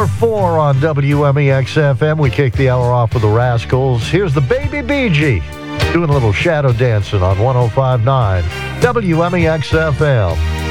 4 on WMEX-FM. We kick the hour off with the Rascals. Here's the Baby Bee Gee doing a little shadow dancing on 105.9 WMEX-FM.